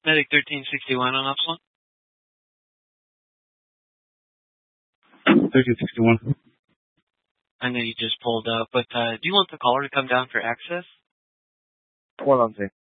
Medic 1361 on Ops 1. 1361. I know you just pulled up, but do you want the caller to come down for access? Hold on, Zay.